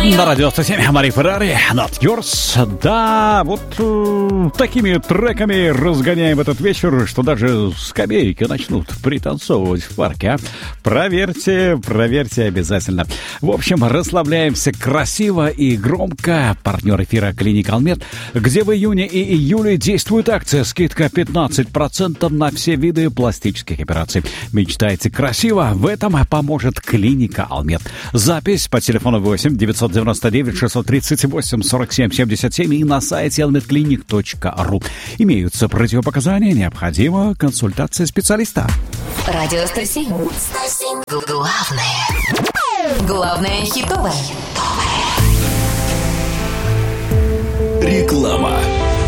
На радио 107 Мари Феррари, Not Yours. Да, вот такими треками разгоняем этот вечер, что даже скамейки начнут пританцовывать в парке, а? Проверьте обязательно. В общем, расслабляемся красиво и громко. Партнер эфира «Клиника Алмед», где в июне и июле действует акция скидка 15% на все виды пластических операций. Мечтайте красиво? В этом поможет «Клиника Алмед». Запись по телефону 8 999 638 47 77 и на сайте almedclinic.ru. Имеются противопоказания, необходима консультация специалиста. Радио 107. Главное хитовое. Реклама.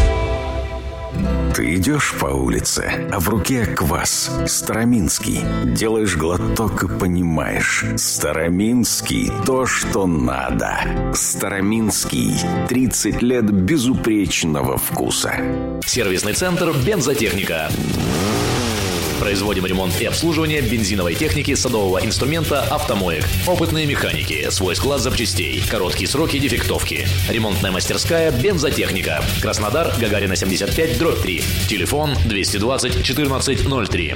Ты идешь по улице, а в руке квас Староминский. Делаешь глоток и понимаешь: Староминский – то, что надо. Староминский – 30 лет безупречного вкуса. Сервисный центр «Бензотехника». Производим ремонт и обслуживание бензиновой техники, садового инструмента, автомоек. Опытные механики, свой склад запчастей, короткие сроки дефектовки. Ремонтная мастерская «Бензотехника». Краснодар, Гагарина 75/3. Телефон 220 14 03.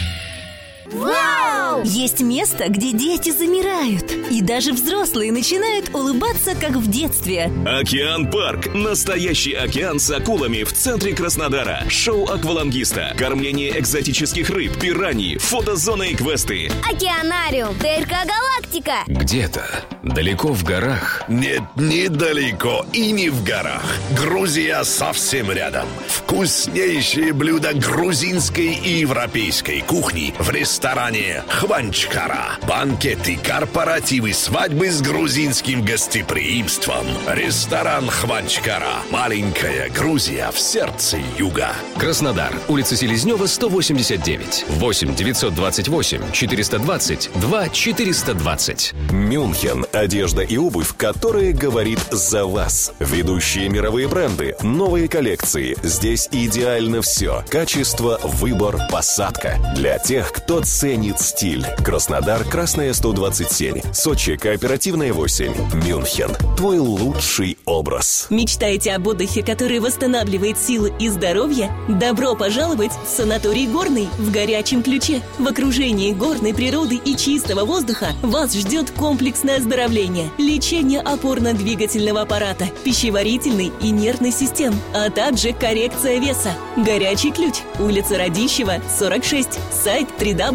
Вау! Есть место, где дети замирают, и даже взрослые начинают улыбаться, как в детстве. Океан-парк. Настоящий океан с акулами в центре Краснодара. Шоу аквалангиста, кормление экзотических рыб, пираний, фотозона и квесты. Океанариум, ТРК «Галактика». Где-то далеко в горах. Нет, не далеко и не в горах. Грузия совсем рядом. Вкуснейшие блюда грузинской и европейской кухни в ресторане «Хванчкара». Банкеты, корпоративы, свадьбы с грузинским гостеприимством. Ресторан «Хванчкара». Маленькая Грузия в сердце юга. Краснодар. Улица Селезнева, 189. 8 928 420 2 420. Мюнхен. Одежда и обувь, которые говорит за вас. Ведущие мировые бренды, новые коллекции. Здесь идеально все. Качество, выбор, посадка. Для тех, кто ценит стиль. Краснодар, Красная 127. Сочи, Кооперативная 8. Мюнхен. Твой лучший образ. Мечтаете об отдыхе, который восстанавливает силы и здоровье? Добро пожаловать в санаторий «Горный» в горячем ключе. В окружении горной природы и чистого воздуха вас ждет комплексное оздоровление, лечение опорно-двигательного аппарата, пищеварительной и нервной систем, а также коррекция веса. Горячий ключ. Улица Радищева, 46. Сайт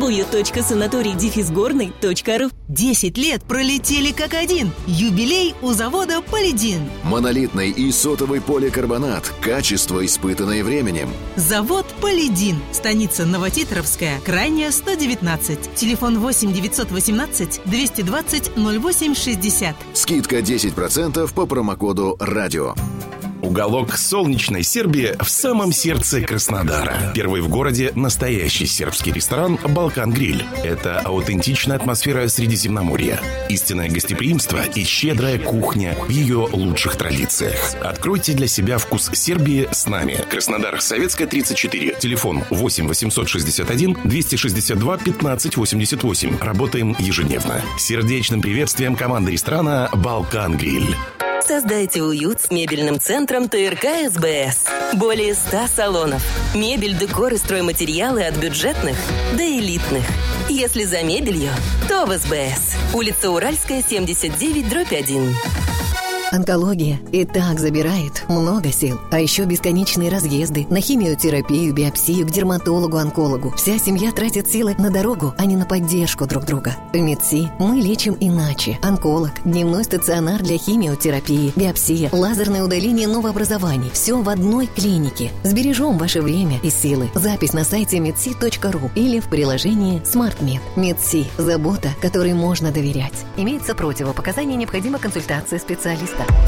www.sanatorий-горный.ру. 10 лет пролетели как один. Юбилей у завода «Полидин». Монолитный и сотовый поликарбонат. Качество, испытанное временем. Завод «Полидин». Станица Новотитровская, крайняя 119. Телефон 8 918 220 08 60. Скидка 10% по промокоду «Радио». Уголок солнечной Сербии в самом сердце Краснодара. Первый в городе настоящий сербский ресторан «Балкан-гриль». Это аутентичная атмосфера Средиземноморья, истинное гостеприимство и щедрая кухня в ее лучших традициях. Откройте для себя вкус Сербии с нами. Краснодар, Советская, 34. Телефон 8 861 262 15 88. Работаем ежедневно. Сердечным приветствием команды ресторана «Балкан-гриль». Создайте уют с мебельным центром ТРК СБС. Более 100 салонов. Мебель, декор и стройматериалы от бюджетных до элитных. Если за мебелью, то в СБС. Улица Уральская, 79/1. Онкология и так забирает много сил. А еще бесконечные разъезды на химиотерапию, биопсию, к дерматологу-онкологу. Вся семья тратит силы на дорогу, а не на поддержку друг друга. В МедСи мы лечим иначе. Онколог, дневной стационар для химиотерапии, биопсия, лазерное удаление новообразований. Все в одной клинике. Сбережем ваше время и силы. Запись на сайте medsi.ru или в приложении SmartMed. МедСи – забота, которой можно доверять. Имеются противопоказания, необходима консультация специалиста.